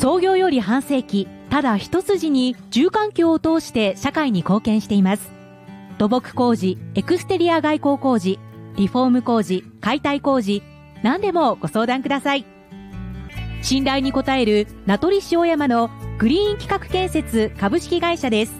創業より半世紀、ただ一筋に住環境を通して社会に貢献しています。土木工事、エクステリア外構工事、リフォーム工事、解体工事、何でもご相談ください。信頼に応える名取市小山のグリーン企画建設株式会社です。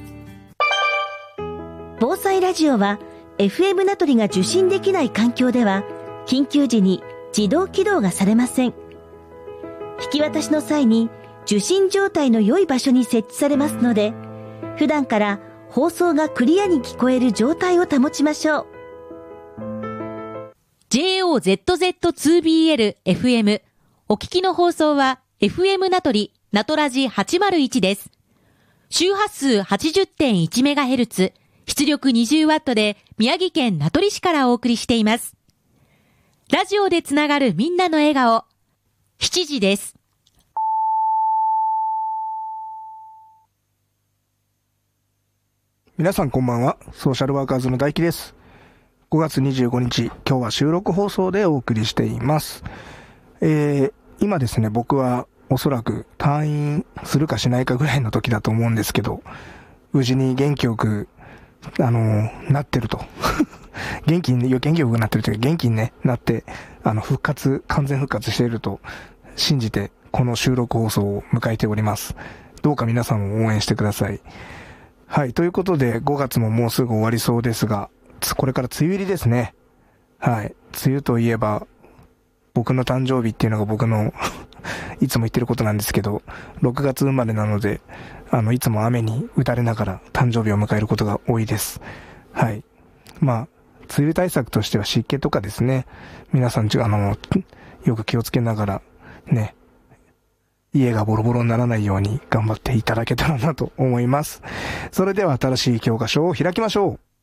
防災ラジオは FM 名取が受信できない環境では緊急時に自動起動がされません。引き渡しの際に受信状態の良い場所に設置されますので、普段から放送がクリアに聞こえる状態を保ちましょう。 JOZZ2BL FM お聞きの放送は FM 名取ナトラジ801です。周波数 80.1MHz 出力 20W で宮城県名取市からお送りしています。ラジオでつながるみんなの笑顔、7時です。 皆さんこんばんは。ソーシャルワーカーズの大輝です。5月25日、今日は収録放送でお送りしています。今ですね、僕はおそらく退院するかしないかぐらいの時だと思うんですけど、無事に元気よく、なってると。元気よくなってるというか、元気にね、なって、完全復活していると信じて、この収録放送を迎えております。どうか皆さんも応援してください。はい。ということで、5月ももうすぐ終わりそうですが、これから梅雨入りですね。はい。梅雨といえば、僕の誕生日っていうのが僕のいつも言ってることなんですけど、6月生まれなので、いつも雨に打たれながら誕生日を迎えることが多いです。はい。まあ、梅雨対策としては湿気とかですね、皆さんよく気をつけながら、ね、家がボロボロにならないように頑張っていただけたらなと思います。それでは新しい教科書を開きましょう。